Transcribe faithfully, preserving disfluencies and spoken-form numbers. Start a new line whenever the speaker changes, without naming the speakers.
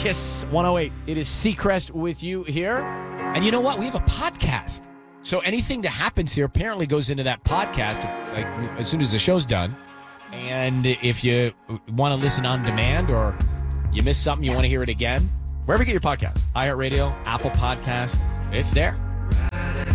Kiss one oh eight. It is Seacrest with you here. And you know what? We have a podcast. So anything that happens here apparently goes into that podcast like, as soon as the show's done. And if you want to listen on demand or you miss something, you want to hear it again, wherever you get your podcast, iHeartRadio, Apple Podcasts, it's there.